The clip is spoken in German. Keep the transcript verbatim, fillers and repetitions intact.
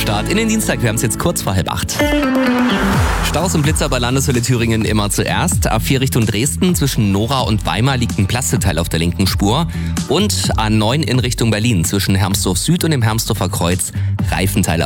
Start in den Dienstag. Wir haben es jetzt kurz vor halb acht. Staus und Blitzer bei Landeshölle Thüringen immer zuerst. A vier Richtung Dresden zwischen Nora und Weimar liegt ein Plasteteil auf der linken Spur. Und A neun in Richtung Berlin zwischen Hermsdorf Süd und dem Hermsdorfer Kreuz Reifenteile